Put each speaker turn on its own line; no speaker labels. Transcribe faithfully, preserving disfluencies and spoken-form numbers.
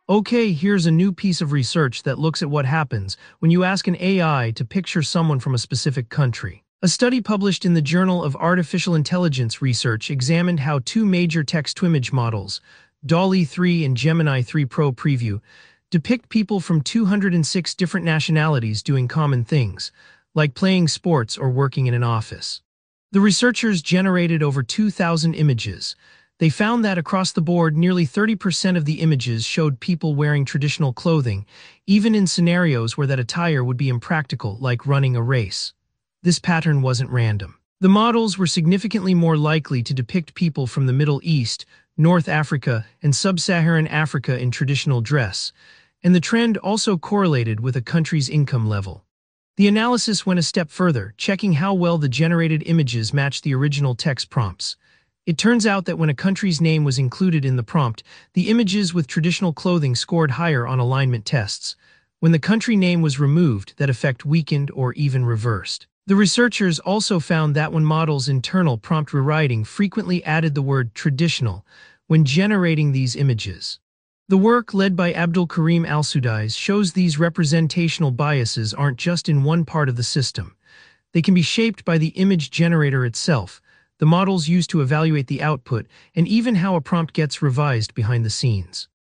Okay, here's a new piece of research that looks at what happens when you ask an A I to picture someone from a specific country. A study published in the Journal of Artificial Intelligence Research examined how two major text-to-image models, DALL-E three and Gemini three Pro Preview, depict people from two hundred six different nationalities doing common things, like playing sports or working in an office. The researchers generated over two thousand images. They found that across the board, nearly thirty percent of the images showed people wearing traditional clothing, even in scenarios where that attire would be impractical, like running a race. This pattern wasn't random. The models were significantly more likely to depict people from the Middle East, North Africa, and Sub-Saharan Africa in traditional dress, and the trend also correlated with a country's income level. The analysis went a step further, checking how well the generated images matched the original text prompts. It turns out that when a country's name was included in the prompt, the images with traditional clothing scored higher on alignment tests. When the country name was removed, that effect weakened or even reversed. The researchers also found that when models' internal prompt rewriting frequently added the word traditional when generating these images. The work led by Abdul Karim Al-Sudais shows these representational biases aren't just in one part of the system. They can be shaped by the image generator itself, the models used to evaluate the output, and even how a prompt gets revised behind the scenes.